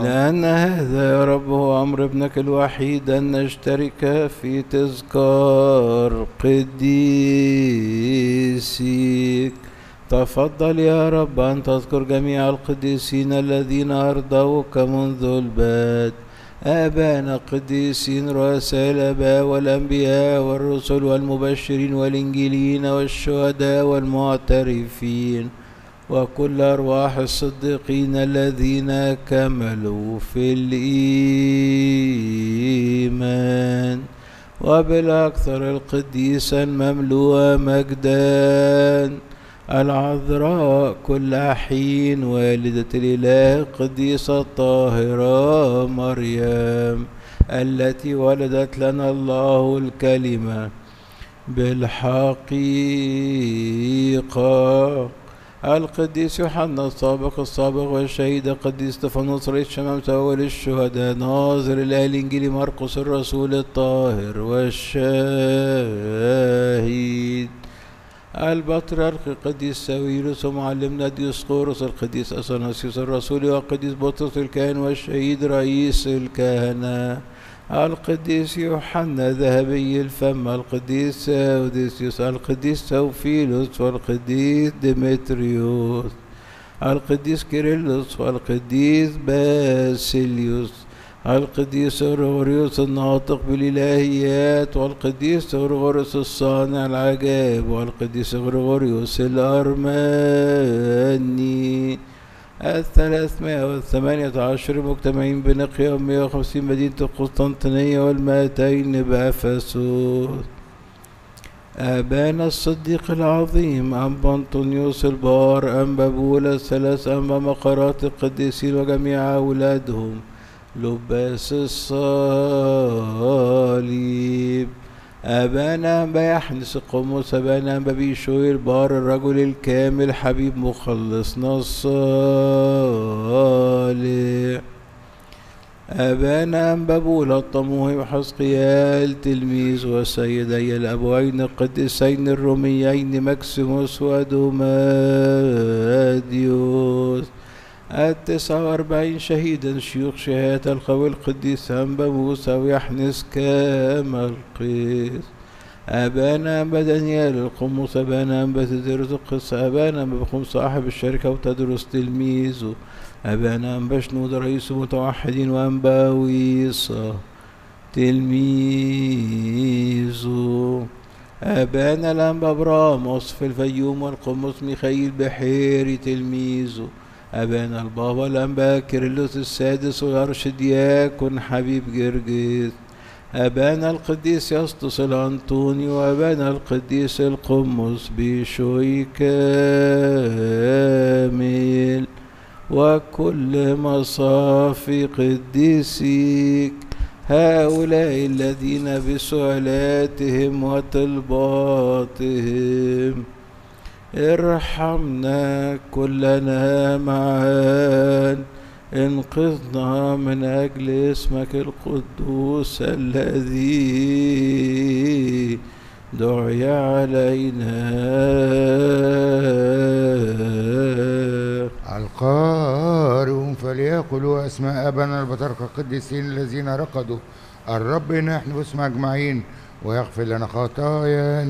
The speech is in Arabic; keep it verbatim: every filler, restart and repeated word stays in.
لأن هذا يا رب هو أمر ابنك الوحيد أن نشترك في تذكار قديسيك. تفضل يا رب أن تذكر جميع القديسين الذين أرضوك منذ البدء، آبانا القديسين رؤساء الآباء والأنبياء والرسل والمبشرين والإنجيليين والشهداء والمعترفين، وكل أرواح الصديقين الذين كملوا في الإيمان، وبالأكثر القديسا المملوءة مجدا العذراء كل حين والدة الإله القديسة الطاهرة مريم التي ولدت لنا الله الكلمة بالحقيقة، القديس يوحنا السابق السابق والشهيد القديس استفانوس رئيس شمامسة أول الشهداء ناظر الآية الإنجيلي مرقس الرسول الطاهر والشاهد البطريرك القديس ساويرس ومعلمنا ديوسقورس القديس أثناسيوس الرسول والقديس بطرس الكاهن والشهيد رئيس الكهنة القديس يوحنا ذهبي الفم القديس ساوديسيوس القديس سوفيلوس والقديس ديمتريوس القديس كيرلس والقديس باسيليوس القديس غرغوريوس الناطق بالإلهيات والقديس غرغوريوس الصانع العجائب والقديس غرغوريوس الأرماني الثلاثمائة والثمانية عشر مجتمعين بنقيا ومائة وخمسين مدينة القسطنطينية والمائتين بأفسوس. آبانا الصديق العظيم أنبا أنطونيوس البار أنبا بولا الثلاث أنبا مقرات القديسين وجميع أولادهم لباس الصليب. أبانا أنبا يحنس القمص أبانا أنبا بيشوي البار الرجل الكامل حبيب مخلصنا الصالح. أبانا أنبا بولا الطموح وحزقيال تلميذ وسيدي الأبوين القديسين الروميين مكسيموس ودوماديوس التسعة وأربعين شهيدا شيوخ شهادة القوي القديس أنبا موسى ويحنس كامل قيس. أبانا أنبا دانيال القمص أبانا أنبا تدرس القصة أبانا أنبا بخم صاحب الشركة وتدرس تلميذه. أبانا أنبا شنود رئيس المتوحدين وأنبا ويصة تلميذه. أبانا الأنبا برام وصف الفيوم والقمص ميخائيل بحيري تلميذه. أبانا البابا الأنبا كيرلس السادس والأرشد يكن حبيب جرجس. أبانا القديس يسطس الأنطوني وأبانا القديس القمص بيشوي كامل وكل مصافي قديسيك هؤلاء الذين بسؤالاتهم وطلباتهم ارحمنا كلنا معا، انقذنا من أجل اسمك القدوس الذي دعي علينا. القارئون فليقولوا أسماء أبانا البطاركة القديسين الذين رقدوا الرب نحن باسم أجمعين ويغفر لنا خطايانا.